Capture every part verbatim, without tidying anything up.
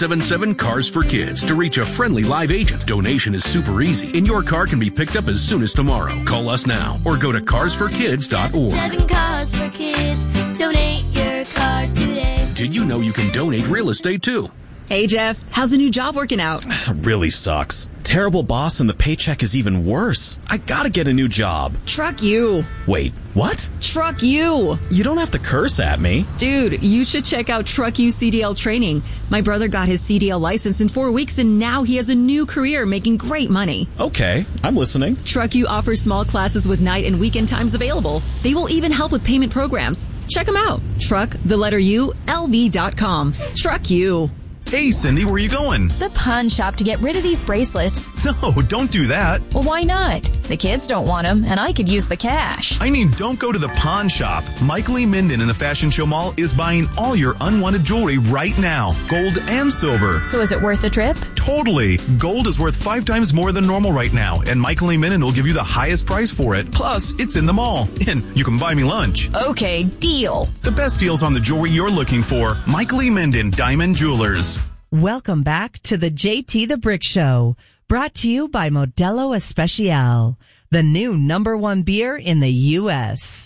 seven seven, CARS for Kids to reach a friendly live agent. Donation is super easy, and your car can be picked up as soon as tomorrow. Call us now or go to cars for kids dot org. Seven Cars for Kids. Donate your car today. Did you know you can donate real estate too? Hey, Jeff. How's the new job working out? Really sucks. Terrible boss and the paycheck is even worse. I gotta get a new job. Truck you. Wait, what? Truck you. You don't have to curse at me. Dude, you should check out Truck You C D L training. My brother got his C D L license in four weeks and now he has a new career making great money. Okay, I'm listening. Truck You offers small classes with night and weekend times available. They will even help with payment programs. Check them out. Truck, the letter U, L V dot com. Truck You. Hey, Cindy, where are you going? The pawn shop to get rid of these bracelets. No, don't do that. Well, why not? The kids don't want them, and I could use the cash. I mean, don't go to the pawn shop. Mike Lee Minden in the Fashion Show Mall is buying all your unwanted jewelry right now, gold and silver. So is it worth the trip? Totally. Gold is worth five times more than normal right now, and Mike Lee Minden will give you the highest price for it. Plus, it's in the mall, and you can buy me lunch. Okay, deal. The best deals on the jewelry you're looking for. Mike Lee Minden, Diamond Jewelers. Welcome back to the J T the Brick Show, brought to you by Modelo Especial, the new number one beer in the U S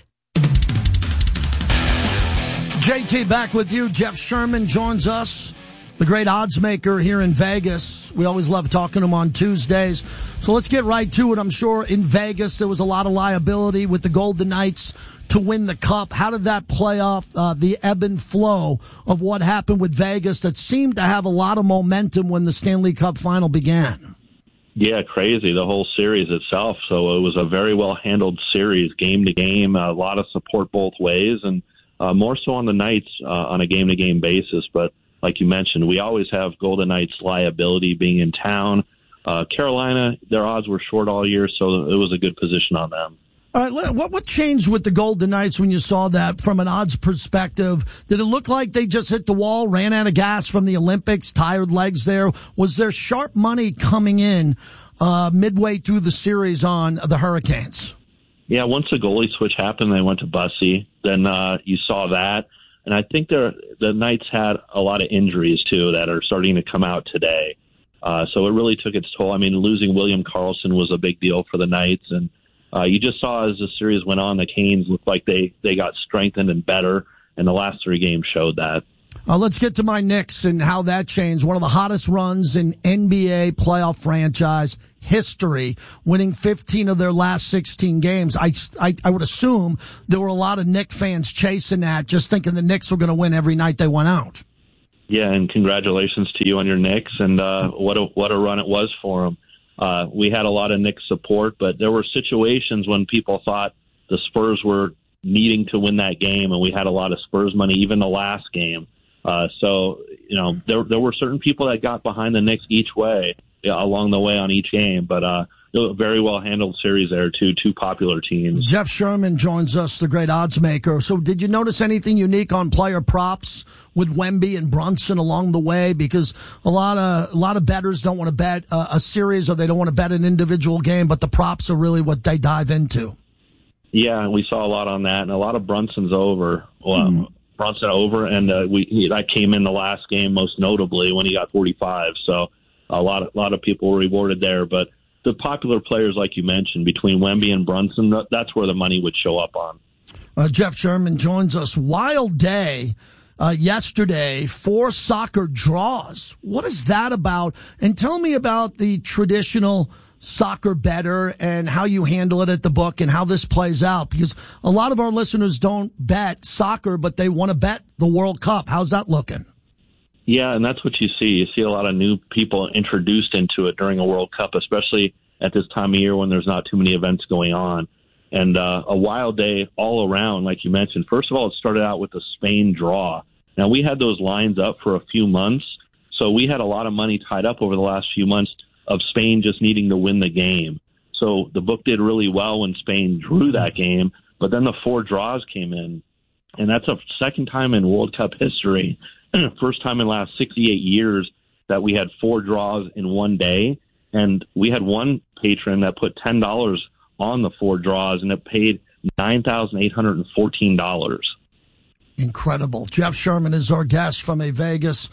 J T back with you. Jeff Sherman joins us, the great odds maker here in Vegas. We always love talking to him on Tuesdays. So let's get right to it. I'm sure in Vegas there was a lot of liability with the Golden Knights to win the cup. How did that play off uh, the ebb and flow of what happened with Vegas that seemed to have a lot of momentum when the Stanley Cup final began? Yeah, crazy, the whole series itself. So it was a very well-handled series, game to game, a lot of support both ways, and uh, more so on the Knights uh, on a game-to-game basis. But like you mentioned, we always have Golden Knights liability being in town. Uh, Carolina, their odds were short all year, so it was a good position on them. All right, what what changed with the Golden Knights when you saw that from an odds perspective? Did it look like they just hit the wall, ran out of gas from the Olympics, tired legs there? Was there sharp money coming in uh, midway through the series on the Hurricanes? Yeah, once the goalie switch happened, they went to Bussy. Then uh, you saw that. And I think the Knights had a lot of injuries, too, that are starting to come out today. Uh, so it really took its toll. I mean, losing William Karlsson was a big deal for the Knights, and Uh, you just saw as the series went on, the Canes looked like they, they got strengthened and better, and the last three games showed that. Uh, let's get to my Knicks and how that changed. One of the hottest runs in N B A playoff franchise history, winning fifteen of their last sixteen games. I, I, I would assume there were a lot of Knicks fans chasing that, just thinking the Knicks were going to win every night they went out. Yeah, and congratulations to you on your Knicks, and uh, what a what a run it was for them. Uh, we had a lot of Knicks support, but there were situations when people thought the Spurs were needing to win that game, and we had a lot of Spurs money, even the last game. Uh, so, you know, there there were certain people that got behind the Knicks each way, you know, along the way on each game, but uh, it was a very well-handled series there, too, two popular teams. Jeff Sherman joins us, the great odds maker. So did you notice anything unique on player props with Wemby and Brunson along the way? Because a lot of a lot of bettors don't want to bet a, a series, or they don't want to bet an individual game, but the props are really what they dive into. Yeah, we saw a lot on that, and a lot of Brunson's over. Well, mm. Brunson over, and uh, we he, that came in the last game most notably when he got forty-five. So a lot of, a lot of people were rewarded there, but the popular players, like you mentioned, between Wemby and Brunson, that's where the money would show up on. Uh, Jeff Sherman joins us. Wild day uh, yesterday, four soccer draws. What is that about? And tell me about the traditional soccer bettor and how you handle it at the book and how this plays out, because a lot of our listeners don't bet soccer, but they want to bet the World Cup. How's that looking? Yeah, and that's what you see. You see a lot of new people introduced into it during a World Cup, especially at this time of year when there's not too many events going on. And uh, a wild day all around, like you mentioned. First of all, it started out with the Spain draw. Now, we had those lines up for a few months, so we had a lot of money tied up over the last few months of Spain just needing to win the game. So the book did really well when Spain drew that game, but then the four draws came in, and that's a second time in World Cup history, first time in the last sixty-eight years that we had four draws in one day. And we had one patron that put ten dollars on the four draws, and it paid nine thousand eight hundred fourteen dollars. Incredible. Jeff Sherman is our guest from a Vegas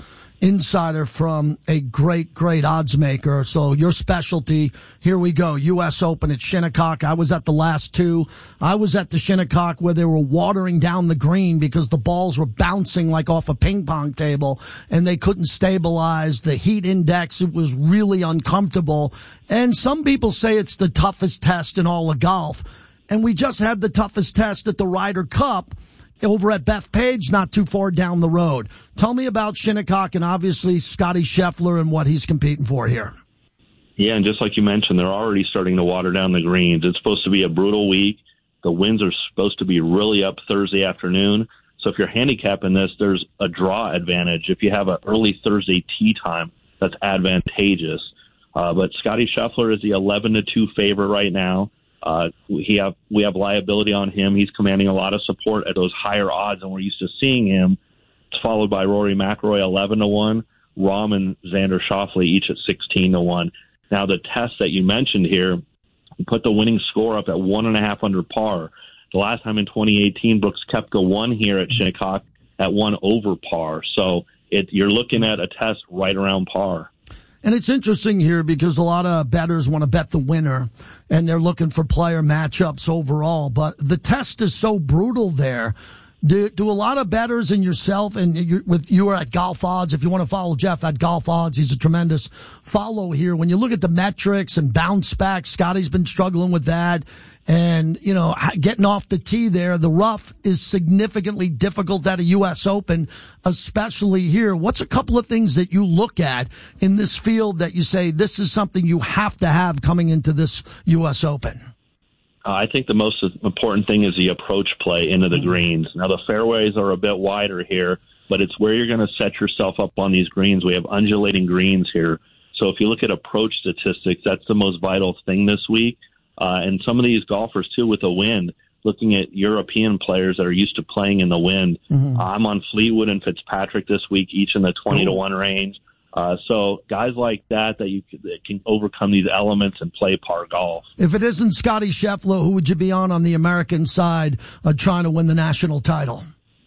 insider from a great, great odds maker. So your specialty, here we go. U S Open at Shinnecock. I was at the last two. I was at the Shinnecock where they were watering down the green because the balls were bouncing like off a ping pong table and they couldn't stabilize. The heat index, it was really uncomfortable. And some people say it's the toughest test in all of golf. And we just had the toughest test at the Ryder Cup over at Bethpage, not too far down the road. Tell me about Shinnecock and obviously Scotty Scheffler and what he's competing for here. Yeah, and just like you mentioned, they're already starting to water down the greens. It's supposed to be a brutal week. The winds are supposed to be really up Thursday afternoon. So if you're handicapping this, there's a draw advantage. If you have an early Thursday tee time, that's advantageous. Uh, but Scotty Scheffler is the eleven to two favorite right now. Uh, we have we have liability on him. He's commanding a lot of support at those higher odds, and we're used to seeing him. It's followed by Rory McIlroy, eleven to one, Rahm and Xander Schauffele each at sixteen to one. Now, the test that you mentioned here, you put the winning score up at one and a half under par. The last time in twenty eighteen, Brooks Koepka won here at Shinnecock at one over par. So it, you're looking at a test right around par. And it's interesting here because a lot of bettors want to bet the winner and they're looking for player matchups overall. But the test is so brutal there. Do, do a lot of bettors and yourself, and you, with you are at Golf Odds. If you want to follow Jeff at Golf Odds, he's a tremendous follow here. When you look at the metrics and bounce back, Scotty's been struggling with that. And, you know, getting off the tee there, the rough is significantly difficult at a U S Open, especially here. What's a couple of things that you look at in this field that you say this is something you have to have coming into this U S Open? Uh, I think the most important thing is the approach play into the greens. Now, the fairways are a bit wider here, but it's where you're going to set yourself up on these greens. We have undulating greens here. So if you look at approach statistics, that's the most vital thing this week. Uh, and some of these golfers, too, with the wind, looking at European players that are used to playing in the wind. Mm-hmm. Uh, I'm on Fleetwood and Fitzpatrick this week, each in the twenty to one range. Uh, so guys like that that you that can overcome these elements and play par golf. If it isn't Scotty Scheffler, who would you be on on the American side uh, trying to win the national title?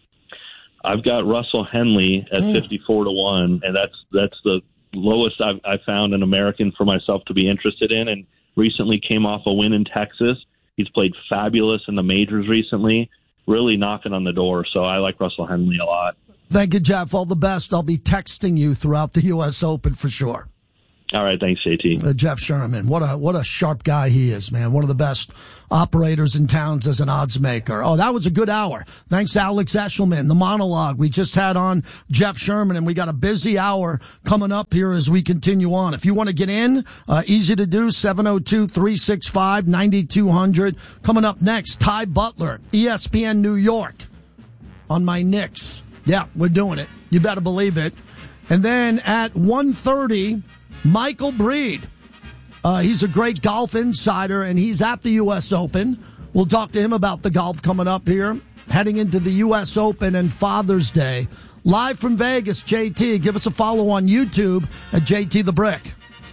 I've got Russell Henley at mm. fifty-four to one, and that's that's the lowest I've, I've found an American for myself to be interested in, and recently came off a win in Texas. He's played fabulous in the majors recently, really knocking on the door. So I like Russell Henley a lot. Thank you, Jeff. All the best. I'll be texting you throughout the U S Open for sure. All right. Thanks, J T. Uh, Jeff Sherman. What a, what a sharp guy he is, man. One of the best operators in towns as an odds maker. Oh, that was a good hour. Thanks to Alex Eshelman, the monologue. We just had on Jeff Sherman, and we got a busy hour coming up here as we continue on. If you want to get in, uh, easy to do, seven oh two, three six five, nine two hundred. Coming up next, Ty Butler, E S P N New York on my Knicks. Yeah, we're doing it. You better believe it. And then at one thirty, Michael Breed. Uh, he's a great golf insider, and he's at the U S Open. We'll talk to him about the golf coming up here, heading into the U S Open and Father's Day. Live from Vegas, J T. Give us a follow on YouTube at J T The Brick.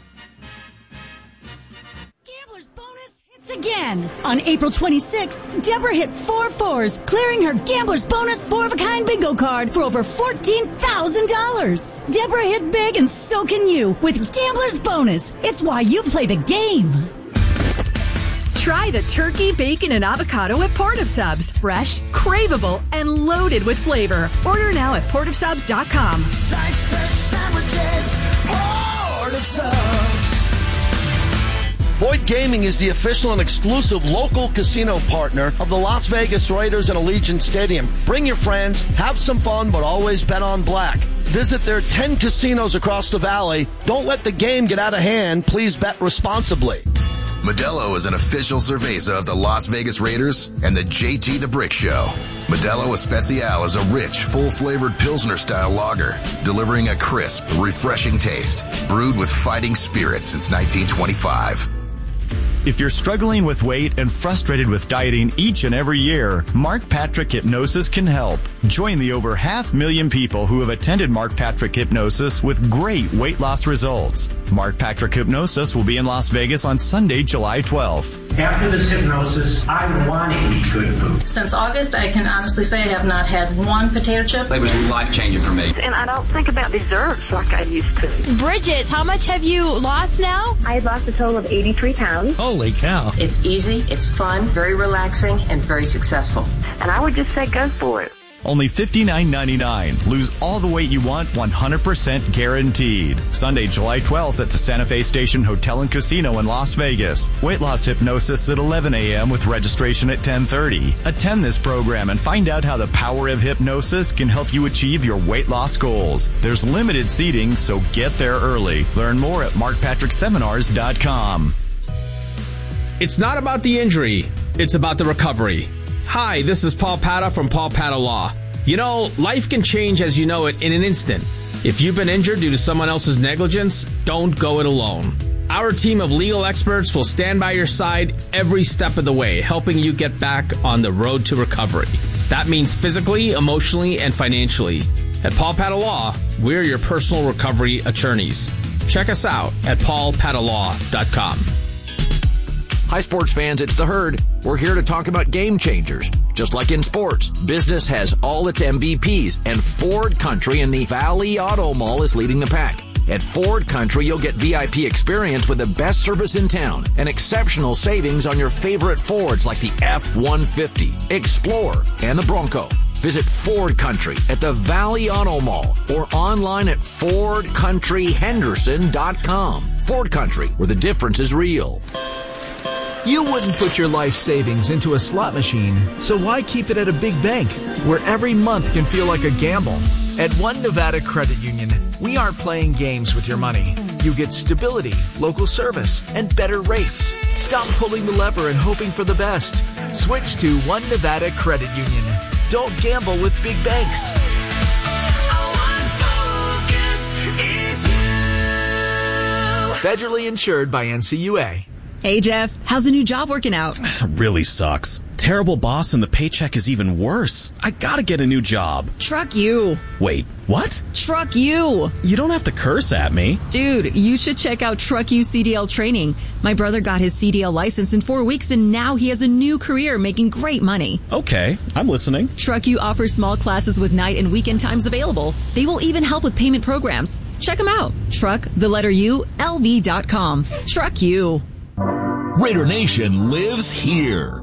Again. On April twenty-sixth, Deborah hit four fours, clearing her Gambler's Bonus four-of-a-kind bingo card for over fourteen thousand dollars. Deborah hit big, and so can you with Gambler's Bonus. It's why you play the game. Try the turkey, bacon, and avocado at Port of Subs. Fresh, craveable, and loaded with flavor. Order now at port of subs dot com. Slice fresh sandwiches, Port of Subs. Boyd Gaming is the official and exclusive local casino partner of the Las Vegas Raiders and Allegiant Stadium. Bring your friends, have some fun, but always bet on black. Visit their ten casinos across the valley. Don't let the game get out of hand. Please bet responsibly. Modelo is an official cerveza of the Las Vegas Raiders and the J T The Brick Show. Modelo Especial is a rich, full-flavored Pilsner-style lager, delivering a crisp, refreshing taste, brewed with fighting spirit since nineteen twenty-five. If you're struggling with weight and frustrated with dieting each and every year, Mark Patrick Hypnosis can help. Join the over half million people who have attended Mark Patrick Hypnosis with great weight loss results. Mark Patrick Hypnosis will be in Las Vegas on Sunday, July twelfth. After this hypnosis, I want to eat good food. Since August, I can honestly say I have not had one potato chip. It was life-changing for me. And I don't think about desserts like I used to. Bridget, how much have you lost now? I lost a total of eighty-three pounds. Holy cow. It's easy, it's fun, very relaxing, and very successful. And I would just say go for it. Only fifty-nine ninety-nine. Lose all the weight you want, one hundred percent guaranteed. Sunday, July twelfth at the Santa Fe Station Hotel and Casino in Las Vegas. Weight loss hypnosis at eleven a.m. with registration at ten thirty. Attend this program and find out how the power of hypnosis can help you achieve your weight loss goals. There's limited seating, so get there early. Learn more at mark patrick seminars dot com. It's not about the injury, it's about the recovery. Hi, this is Paul Pata from Paul Pata Law. You know, life can change as you know it in an instant. If you've been injured due to someone else's negligence, don't go it alone. Our team of legal experts will stand by your side every step of the way, helping you get back on the road to recovery. That means physically, emotionally, and financially. At Paul Pata Law, we're your personal recovery attorneys. Check us out at paul pata law dot com. Hi, sports fans, it's The Herd. We're here to talk about game changers. Just like in sports, business has all its M V Ps, and Ford Country in the Valley Auto Mall is leading the pack. At Ford Country, you'll get V I P experience with the best service in town and exceptional savings on your favorite Fords like the F one fifty, Explorer, and the Bronco. Visit Ford Country at the Valley Auto Mall or online at ford country henderson dot com. Ford Country, where the difference is real. You wouldn't put your life savings into a slot machine, so why keep it at a big bank where every month can feel like a gamble? At One Nevada Credit Union, we aren't playing games with your money. You get stability, local service, and better rates. Stop pulling the lever and hoping for the best. Switch to One Nevada Credit Union. Don't gamble with big banks. Federally insured by N C U A. Hey, Jeff, how's the new job working out? Really sucks. Terrible boss and the paycheck is even worse. I gotta get a new job. Truck you. Wait, what? Truck you. You don't have to curse at me. Dude, you should check out Truck You C D L training. My brother got his C D L license in four weeks and now he has a new career making great money. Okay, I'm listening. Truck You offers small classes with night and weekend times available. They will even help with payment programs. Check them out. Truck, the letter U, L V dot com. Truck You. Raider Nation lives here.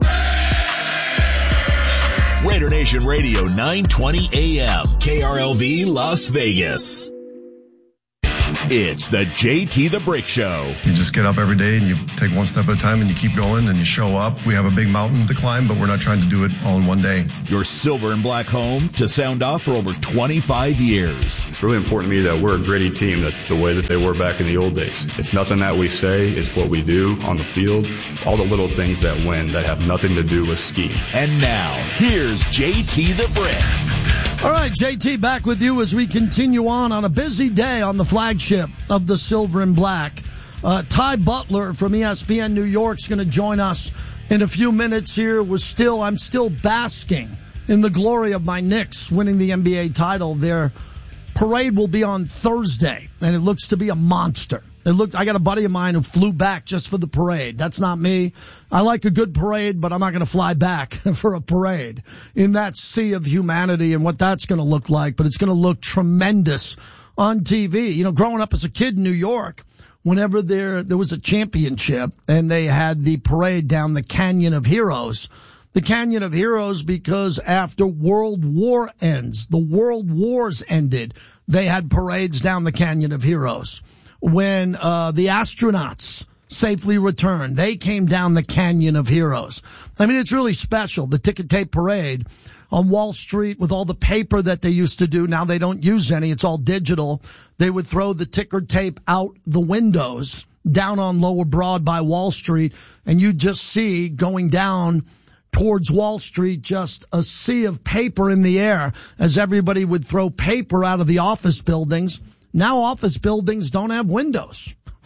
Raider Nation Radio, nine twenty A M, K R L V, Las Vegas. It's the J T the Brick Show. You just get up every day and you take one step at a time and you keep going and you show up. We have a big mountain to climb, but we're not trying to do it all in one day. Your silver and black home to sound off for over twenty-five years. It's really important to me that we're a gritty team, that the way that they were back in the old days. It's nothing that we say, it's what we do on the field. All the little things that win that have nothing to do with scheme. And now, here's J T the Brick. All right, J T back with you as we continue on on a busy day on the flagship of the Silver and Black. Uh, Ty Butler from E S P N New York is going to join us in a few minutes here. We're still, I'm still basking in the glory of my Knicks winning the N B A title. Their parade will be on Thursday, and it looks to be a monster. It looked. I got a buddy of mine who flew back just for the parade. That's not me. I like a good parade, but I'm not going to fly back for a parade in that sea of humanity and what that's going to look like. But it's going to look tremendous on T V. You know, growing up as a kid in New York, whenever there there was a championship and they had the parade down the Canyon of Heroes, the Canyon of Heroes, because after World War ends, the World Wars ended, they had parades down the Canyon of Heroes. When uh the astronauts safely returned, they came down the Canyon of Heroes. I mean, it's really special. The ticket tape parade on Wall Street with all the paper that they used to do. Now they don't use any. It's all digital. They would throw the ticker tape out the windows down on Lower Broad by Wall Street, and you just see going down towards Wall Street just a sea of paper in the air as everybody would throw paper out of the office buildings. Now office buildings don't have windows.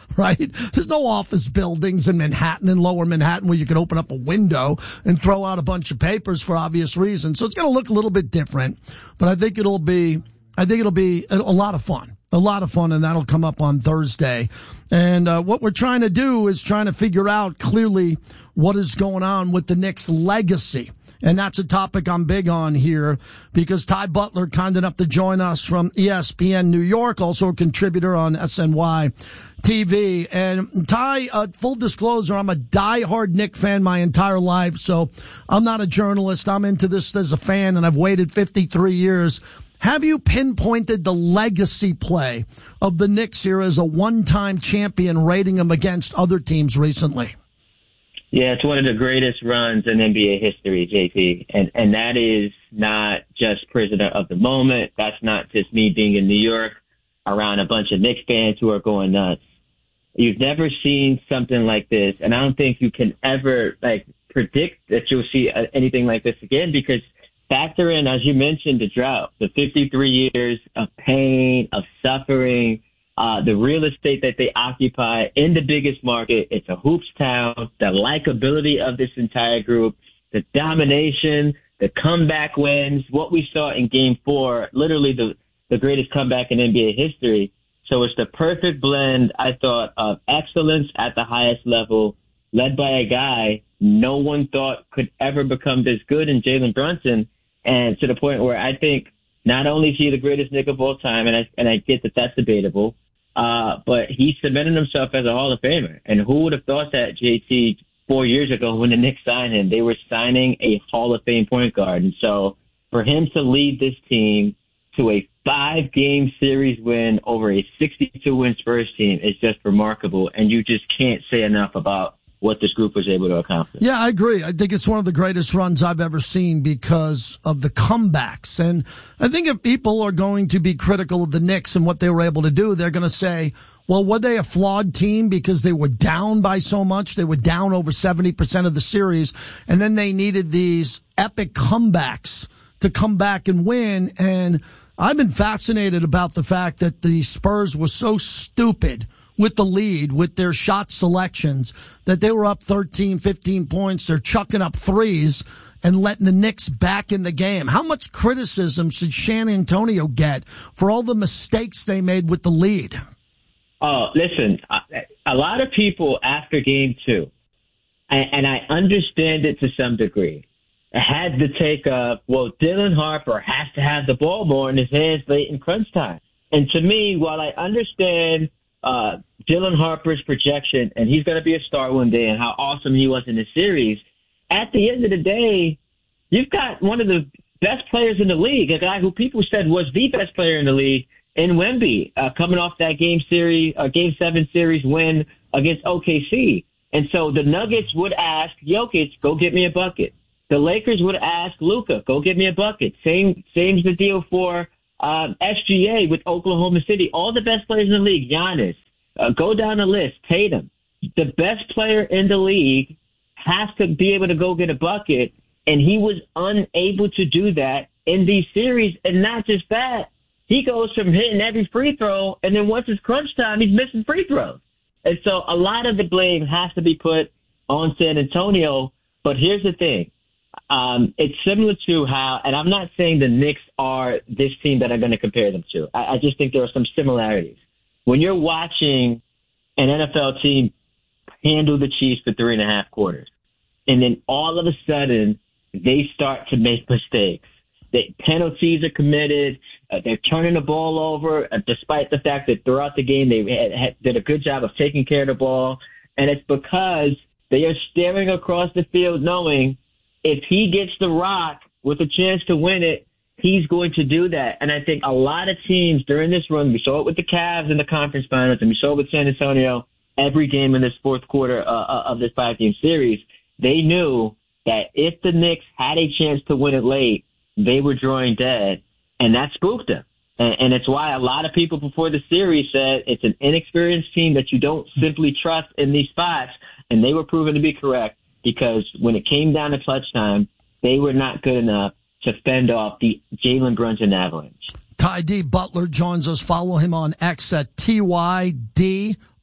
right? There's no office buildings in Manhattan and lower Manhattan where you can open up a window and throw out a bunch of papers for obvious reasons. So it's going to look a little bit different, but I think it'll be, I think it'll be a, a lot of fun. A lot of fun, and that'll come up on Thursday. And uh, what we're trying to do is trying to figure out clearly what is going on with the Knicks' legacy. And that's a topic I'm big on here because Ty Butler, kind enough to join us from E S P N New York, also a contributor on S N Y T V. And Ty, uh, full disclosure, I'm a diehard Knick fan my entire life, so I'm not a journalist. I'm into this as a fan, and I've waited fifty-three years. Have you pinpointed the legacy play of the Knicks here as a one-time champion, rating them against other teams recently? Yeah, it's one of the greatest runs in N B A history, J P. And and that is not just prisoner of the moment. That's not just me being in New York around a bunch of Knicks fans who are going nuts. You've never seen something like this, and I don't think you can ever like predict that you'll see anything like this again because factor in, as you mentioned, the drought, the fifty-three years of pain, of suffering, Uh, the real estate that they occupy in the biggest market. It's a hoops town, the likability of this entire group, the domination, the comeback wins, what we saw in game four, literally the, the greatest comeback in N B A history. So it's the perfect blend, I thought, of excellence at the highest level, led by a guy no one thought could ever become this good in Jalen Brunson. And to the point where I think not only is he the greatest Knick of all time, and I, and I get that that's debatable, Uh, but he cemented himself as a Hall of Famer. And who would have thought that, J T, four years ago when the Knicks signed him, they were signing a Hall of Fame point guard. And so for him to lead this team to a five-game series win over a sixty-two win Spurs team is just remarkable. And you just can't say enough about what this group was able to accomplish. Yeah, I agree. I think it's one of the greatest runs I've ever seen because of the comebacks. And I think if people are going to be critical of the Knicks and what they were able to do, they're going to say, well, were they a flawed team because they were down by so much? They were down over seventy percent of the series, and then they needed these epic comebacks to come back and win. And I've been fascinated about the fact that the Spurs were so stupid with the lead, with their shot selections, that they were up thirteen, fifteen points. They're chucking up threes and letting the Knicks back in the game. How much criticism should San Antonio get for all the mistakes they made with the lead? Oh, listen, a lot of people after game two, and I understand it to some degree, had the take of, well, Dylan Harper has to have the ball more in his hands late in crunch time. And to me, while I understand Uh, Dylan Harper's projection, and he's going to be a star one day, and how awesome he was in the series, at the end of the day, you've got one of the best players in the league, a guy who people said was the best player in the league, in Wemby, uh, coming off that game series, uh, game seven series win against O K C. And so the Nuggets would ask Jokic, go get me a bucket. The Lakers would ask Luka, go get me a bucket. Same, same's the deal for Um, S G A with Oklahoma City, all the best players in the league, Giannis, uh, go down the list, Tatum. The best player in the league has to be able to go get a bucket, and he was unable to do that in these series. And not just that, he goes from hitting every free throw, and then once it's crunch time, he's missing free throws. And so a lot of the blame has to be put on San Antonio. But here's the thing. Um, it's similar to how, and I'm not saying the Knicks are this team that I'm going to compare them to. I, I just think there are some similarities. When you're watching an N F L team handle the Chiefs for three and a half quarters, and then all of a sudden they start to make mistakes. The penalties are committed. Uh, they're turning the ball over, uh, despite the fact that throughout the game they had, had, did a good job of taking care of the ball. And it's because they are staring across the field knowing if he gets the rock with a chance to win it, he's going to do that. And I think a lot of teams during this run, we saw it with the Cavs in the conference finals, and we saw it with San Antonio every game in this fourth quarter uh, of this five-game series. They knew that if the Knicks had a chance to win it late, they were drawing dead, and that spooked them. And, and it's why a lot of people before the series said it's an inexperienced team that you don't simply trust in these spots, and they were proven to be correct. Because when it came down to clutch time, they were not good enough to fend off the Jalen Brunson avalanche. Ty D. Butler joins us. Follow him on X at T Y D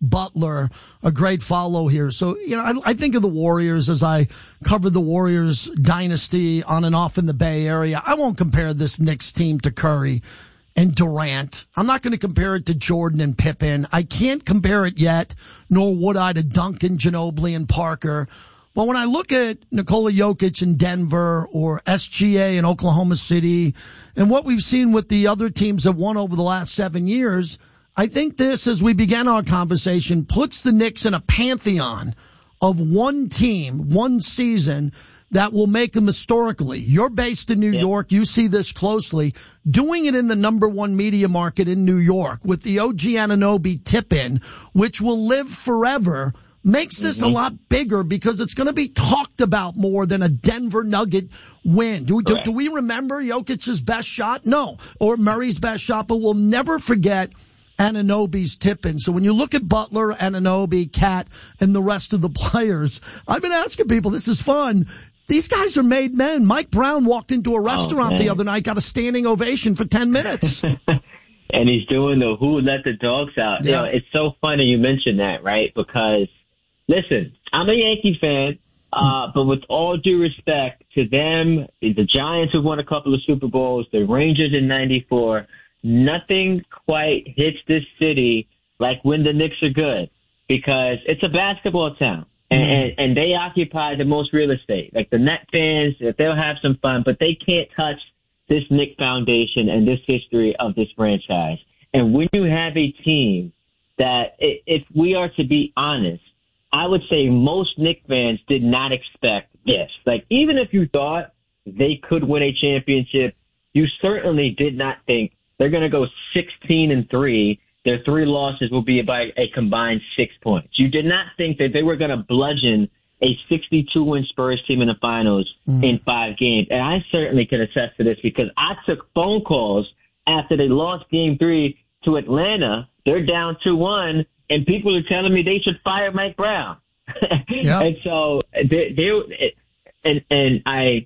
Butler, a great follow here. So, you know, I, I think of the Warriors as I covered the Warriors dynasty on and off in the Bay Area. I won't compare this Knicks team to Curry and Durant. I'm not going to compare it to Jordan and Pippen. I can't compare it yet, nor would I to Duncan, Ginobili, and Parker. But when I look at Nikola Jokic in Denver or S G A in Oklahoma City and what we've seen with the other teams that won over the last seven years, I think this, as we began our conversation, puts the Knicks in a pantheon of one team, one season that will make them historically. You're based in New yeah. York. You see this closely. Doing it in the number one media market in New York with the O G Anunoby tip-in, which will live forever, makes this mm-hmm. a lot bigger because it's going to be talked about more than a Denver Nugget win. Do, do, do we remember Jokic's best shot? No. Or Murray's best shot, but we'll never forget Anunoby's tip-in. So when you look at Butler, Anunoby, Cat, and the rest of the players, I've been asking people, this is fun. These guys are made men. Mike Brown walked into a restaurant oh, the other night, got a standing ovation for ten minutes. And he's doing the who let the dogs out. Yeah. You know, it's so funny you mentioned that, right? Because, listen, I'm a Yankee fan, uh, but with all due respect to them, the Giants have won a couple of Super Bowls, the Rangers in ninety-four, nothing quite hits this city like when the Knicks are good because it's a basketball town. And, and, and they occupy the most real estate. Like the Net fans, they'll have some fun, but they can't touch this Knick foundation and this history of this franchise. And when you have a team that, if we are to be honest, I would say most Knick fans did not expect this. Like even if you thought they could win a championship, you certainly did not think they're going to go sixteen and three. Their three losses will be by a combined six points. You did not think that they were going to bludgeon a sixty-two win Spurs team in the finals mm. in five games. And I certainly can attest to this because I took phone calls after they lost game three to Atlanta. They're down two one, and people are telling me they should fire Mike Brown. Yep. And so they, they and, and I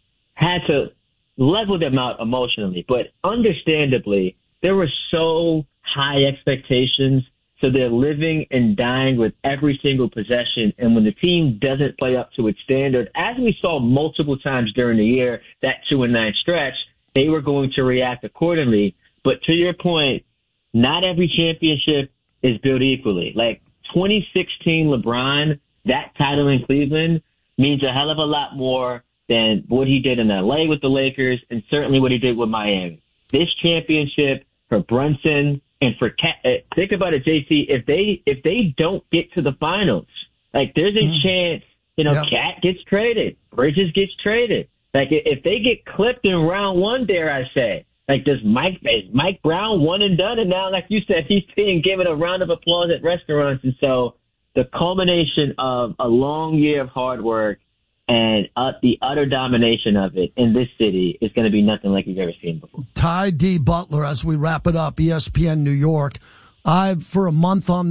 had to level them out emotionally. But understandably, there were so high expectations, so they're living and dying with every single possession. And when the team doesn't play up to its standard, as we saw multiple times during the year, that two and nine stretch, they were going to react accordingly. But to your point, not every championship is built equally. Like twenty sixteen LeBron, that title in Cleveland means a hell of a lot more than what he did in L A with the Lakers and certainly what he did with Miami. This championship for Brunson and for Cat, uh, think about it, J C. If they if they don't get to the finals, like there's a mm. chance, you know, yep. Cat gets traded, Bridges gets traded. Like if they get clipped in round one, dare I say, like does Mike is Mike Brown one and done, and now, like you said, he's being given a round of applause at restaurants, and so the culmination of a long year of hard work and uh, the utter domination of it in this city is going to be nothing like you've ever seen before. Ty D. Butler, as we wrap it up, E S P N New York. I've, for a month on